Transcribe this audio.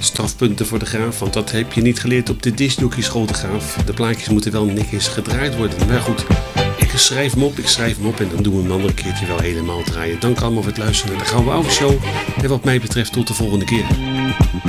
strafpunten voor de Graaf, want dat heb je niet geleerd op de discjockeyschool de Graaf. De plaatjes moeten wel netjes gedraaid worden. Maar goed, ik schrijf hem op en dan doen we hem een andere keertje wel helemaal draaien. Dank allemaal voor het luisteren naar de Gouden Oude Show. En wat mij betreft tot de volgende keer.